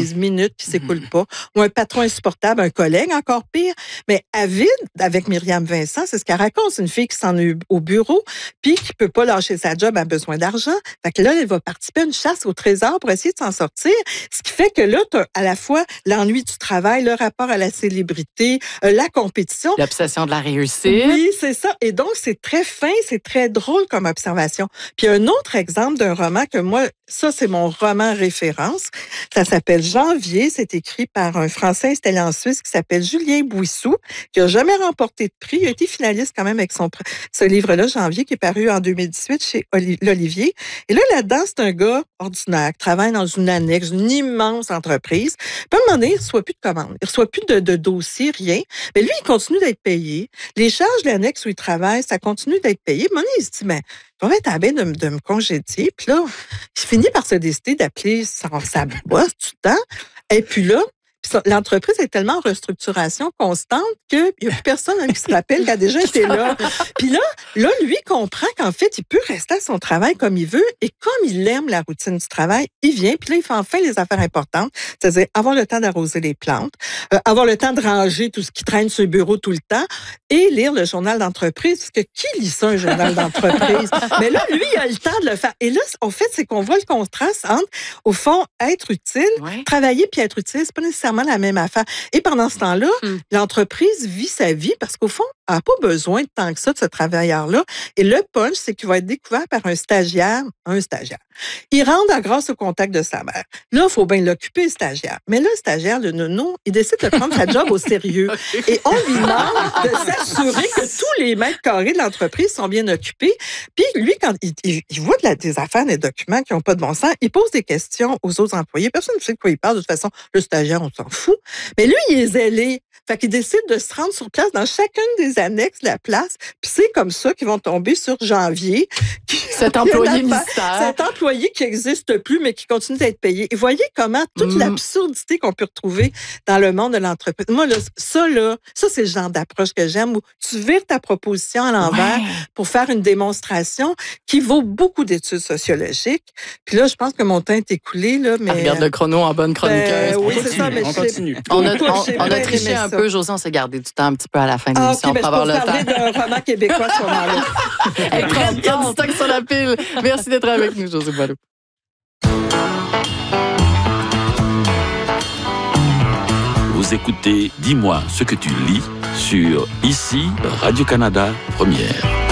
15 minutes qui s'écoulent pas, ou un patron insupportable, un collègue encore pire. Mais à vide, avec Myriam Vincent, c'est ce qu'elle raconte. C'est une fille qui s'ennuie au bureau, puis qui peut pas lâcher sa job, a besoin d'argent. Fait que là, elle va participer à une chasse au trésor pour essayer de s'en sortir. Ce qui fait que là, tu as à la fois l'ennui du travail, le rapport à la célébrité, la compétition. L'obsession de la réussite. Oui, c'est ça. Et donc, c'est très fin, c'est très drôle comme observation. Puis un autre exemple d'un roman que moi, ça, c'est mon roman référence. Ça s'appelle Janvier. C'est écrit par un Français installé en Suisse qui s'appelle Julien Bouissou, qui a jamais remporté de prix. Il a été finaliste quand même avec ce livre-là, Janvier, qui est paru en 2018 chez l'Olivier. Et là, là-dedans, c'est un gars ordinaire qui travaille dans une annexe, une immense entreprise. Puis à un moment donné, il ne reçoit plus de commandes. Il ne reçoit plus de dossiers, rien. Mais lui, il continue d'être payé. Les charges de l'annexe où il travaille, ça continue d'être payé. À un moment donné, il se dit, mais je vais être à de me congédier. Puis là, il finit par se décider d'appeler sa boss tout le temps. Et puis là, l'entreprise est tellement en restructuration constante qu'il n'y a plus personne qui se rappelle qui a déjà été là. Puis là, lui comprend qu'en fait, il peut rester à son travail comme il veut et comme il aime la routine du travail, il vient, puis là, il fait enfin les affaires importantes, c'est-à-dire avoir le temps d'arroser les plantes, avoir le temps de ranger tout ce qui traîne sur le bureau tout le temps et lire le journal d'entreprise, parce que qui lit ça, un journal d'entreprise? Mais là, lui, il a le temps de le faire. Et là, en fait, c'est qu'on voit le contraste entre, au fond, être utile, travailler puis être utile, c'est pas nécessairement la même affaire. Et pendant ce temps-là, l'entreprise vit sa vie parce qu'au fond, elle n'a pas besoin de tant que ça de ce travailleur-là. Et le punch, c'est qu'il va être découvert par un stagiaire. Il rentre grâce au contact de sa mère. Là, il faut bien l'occuper, le stagiaire. Mais là, le stagiaire, le nono, il décide de prendre sa job au sérieux. Et on lui demande de s'assurer que tous les mètres carrés de l'entreprise sont bien occupés. Puis lui, quand il voit des affaires, des documents qui n'ont pas de bon sens, il pose des questions aux autres employés. Personne ne sait de quoi il parle. De toute façon, le stagiaire, on s'en fout. Mais lui, il est zélé. Fait qu'il décide de se rendre sur place dans chacune des annexes de la place. Puis c'est comme ça qu'ils vont tomber sur Janvier. Cet employé mystère. Cet employé qui n'existe plus, mais qui continue d'être payé. Et voyez comment toute l'absurdité qu'on peut retrouver dans le monde de l'entreprise. Moi, là, ça, c'est le genre d'approche que j'aime où tu vires ta proposition à l'envers pour faire une démonstration qui vaut beaucoup d'études sociologiques. Puis là, je pense que mon temps est écoulé, là, mais... regarde le chrono en bonne chroniqueuse. Oui, c'est ça, mais on continue. On a triché un peu, Josée, on s'est gardé du temps un petit peu à la fin de l'émission pour avoir le temps. Je peux parler d'un roman québécois à ce moment-là. Il y a du stock sur la pile. Merci d'être avec nous, Josée Boileau. Vous écoutez Dis-moi ce que tu lis sur ici Radio-Canada Première.